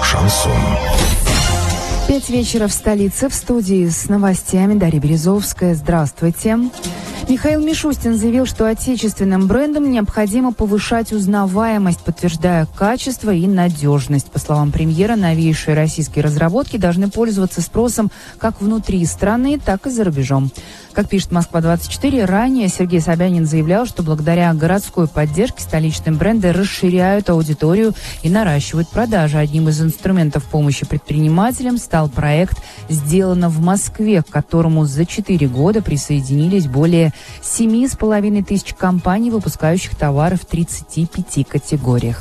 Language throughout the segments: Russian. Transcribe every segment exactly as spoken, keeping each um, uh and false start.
Шансон. Пять вечера в столице. В студии с новостями Дарья Березовская. Здравствуйте. Михаил Мишустин заявил, что отечественным брендам необходимо повышать узнаваемость, подтверждая качество и надежность. По словам премьера, новейшие российские разработки должны пользоваться спросом как внутри страны, так и за рубежом. Как пишет Москва двадцать четыре, ранее Сергей Собянин заявлял, что благодаря городской поддержке столичные бренды расширяют аудиторию и наращивают продажи. Одним из инструментов помощи предпринимателям стал проект «Сделано в Москве», к которому за четыре года присоединились более семи с половиной тысяч компаний, выпускающих товары в тридцати пяти категориях.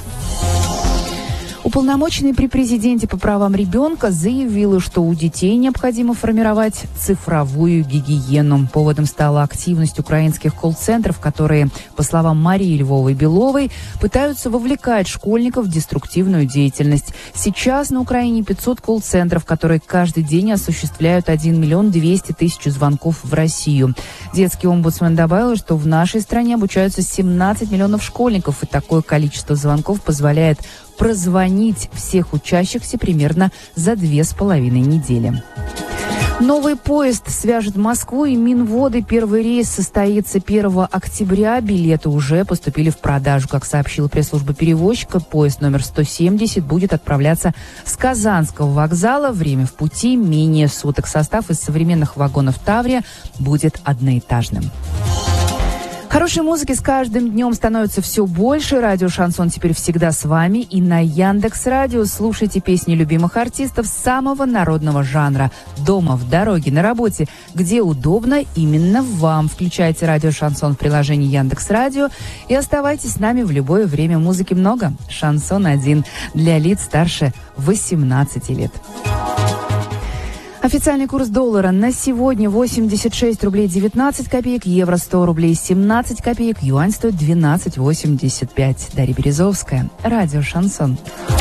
Уполномоченный при президенте по правам ребенка заявила, что у детей необходимо формировать цифровую гигиену. Поводом стала активность украинских колл-центров, которые, по словам Марии Львовой-Беловой, пытаются вовлекать школьников в деструктивную деятельность. Сейчас на Украине пятьсот колл-центров, которые каждый день осуществляют один миллион двести тысяч звонков в Россию. Детский омбудсмен добавил, что в нашей стране обучаются семнадцать миллионов школьников, и такое количество звонков позволяет прозвонить всех учащихся примерно за две с половиной недели. Новый поезд свяжет Москву и Минводы. Первый рейс состоится первого октября. Билеты уже поступили в продажу. Как сообщила пресс-служба перевозчика, поезд номер сто семьдесят будет отправляться с Казанского вокзала. Время в пути менее суток. Состав из современных вагонов Таврия будет одноэтажным. Хорошей музыки с каждым днем становится все больше. Радио «Шансон» теперь всегда с вами. И на Яндекс.Радио слушайте песни любимых артистов самого народного жанра. Дома, в дороге, на работе, где удобно именно вам. Включайте радио «Шансон» в приложении Яндекс.Радио и оставайтесь с нами в любое время. Музыки много. «Шансон один» для лиц старше восемнадцати лет. Официальный курс доллара на сегодня восемьдесят шесть рублей девятнадцать копеек, евро сто рублей семнадцать копеек, юань стоит двенадцать восемьдесят пять. Дарья Березовская, радио «Шансон».